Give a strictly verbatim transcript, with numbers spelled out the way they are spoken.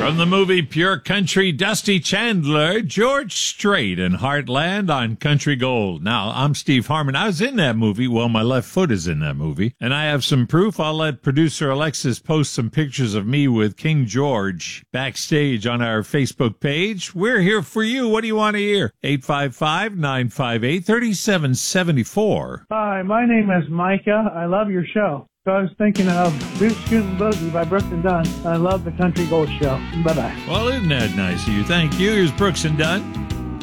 From the movie Pure Country, Dusty Chandler, George Strait in Heartland on Country Gold. Now, I'm Steve Harmon. I was in that movie. Well, my left foot is in that movie. And I have some proof. I'll let producer Alexis post some pictures of me with King George backstage on our Facebook page. We're here for you. What do you want to hear? eight five five, nine five eight, three seven seven four. Hi, my name is Micah. I love your show. So I was thinking of Boot Scootin' Boogie by Brooks and Dunn. I love the Country Gold Show. Bye-bye. Well, isn't that nice of you? Thank you. Here's Brooks and Dunn.